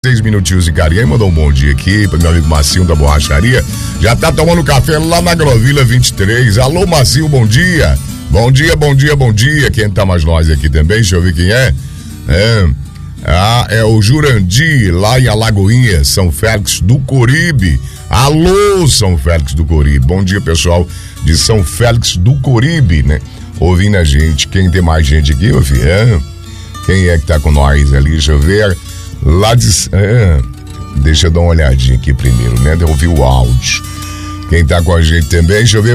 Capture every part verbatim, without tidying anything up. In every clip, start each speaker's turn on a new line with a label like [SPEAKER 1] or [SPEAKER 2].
[SPEAKER 1] Seis minutinhos de carinha, mandou um bom dia aqui para meu amigo Macinho da Borracharia. Já tá tomando café lá na Agrovila vinte e três. Alô, Macinho, bom dia. Bom dia, bom dia, bom dia. Quem tá mais nós aqui também, deixa eu ver quem é. É, ah, é o Jurandir, lá em Alagoinha, São Félix do Coribe. Alô, São Félix do Coribe. Bom dia, pessoal de São Félix do Coribe, né? Ouvindo a gente. Quem tem mais gente aqui, meu filho? É? Quem é que tá com nós ali? Deixa eu ver. Lá de... É, deixa eu dar uma olhadinha aqui primeiro, né? Eu ouvi o áudio. Quem tá com a gente também, deixa eu ver.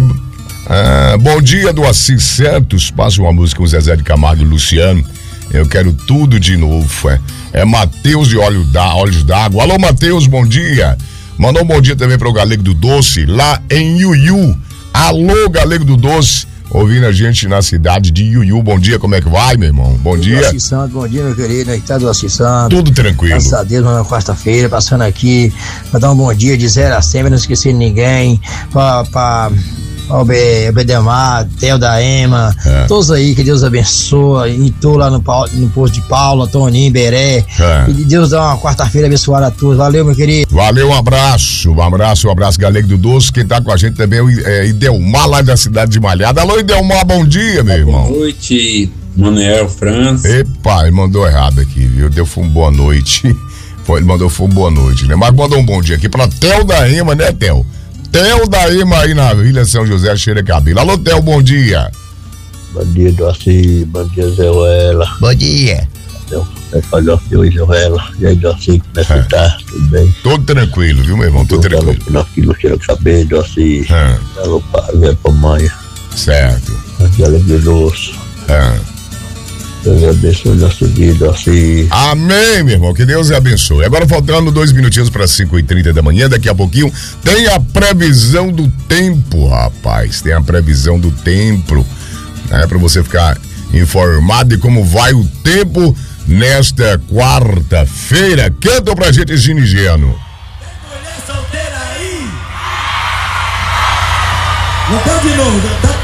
[SPEAKER 1] Ah, bom dia do Assis Santos. Passa uma música com o Zezé de Camargo e Luciano. Eu quero tudo de novo. É, é Matheus de Olho da, Olhos d'Água. Alô, Matheus, bom dia. Mandou um bom dia também para o Galego do Doce, lá em Iuiú. Alô, Galego do Doce. Ouvindo a gente na cidade de Iuiú. Bom dia, como é que vai, meu irmão? Bom dia.
[SPEAKER 2] Assis Santos, bom dia, meu querido. Aí tá do Assis Santos.
[SPEAKER 1] Tudo tranquilo.
[SPEAKER 2] Graças a Deus, na quarta-feira, passando aqui pra dar um bom dia de zero a cem, não esquecer de ninguém. Pra, pra, pra o Bedemar, Theo da Ema, é. Todos aí, que Deus abençoe. E tô lá no, no posto de Paulo, Toninho, Beré. É. E Deus dá uma quarta-feira abençoada a todos. Valeu, meu querido.
[SPEAKER 1] Valeu, um abraço. Um abraço, um abraço, Galego do Doce. Quem tá com a gente também é o é, Idelmar, lá da cidade de Malhada. Alô, Idelmar, bom dia, meu irmão.
[SPEAKER 3] Boa noite, Manuel França.
[SPEAKER 1] Epa, ele mandou errado aqui, viu? Deu foi um boa noite. Foi, ele mandou foi um boa noite, né? Mas mandou um bom dia aqui pra Theo da Ema, né, Theo? Theo da Ema aí na Vila São José, cheira cabelo. Alô, Theo, bom dia.
[SPEAKER 4] Bom dia, Doci. Bom dia, Zé Ruela.
[SPEAKER 1] Bom dia.
[SPEAKER 4] É falou de hoje, Ruela. E aí, Doci, como é que é. tá? Tudo bem?
[SPEAKER 1] Tudo tranquilo, viu, meu irmão? Tudo tranquilo.
[SPEAKER 4] Nós que não queremos saber, Doci. É. Alô, pai, velho, pra mãe.
[SPEAKER 1] Certo.
[SPEAKER 4] Aqui é alegria do osso.
[SPEAKER 1] É.
[SPEAKER 4] Deus abençoe nosso dia, Doci.
[SPEAKER 1] Amém, meu irmão, que Deus abençoe. Agora faltando dois minutinhos para cinco e trinta da manhã, daqui a pouquinho tem a previsão do tempo, rapaz. Tem a previsão do tempo, né? Para você ficar informado de como vai o tempo nesta quarta-feira. Canta pra gente, Ginigiano.
[SPEAKER 5] Tem mulher solteira aí? Não tá de novo, tá?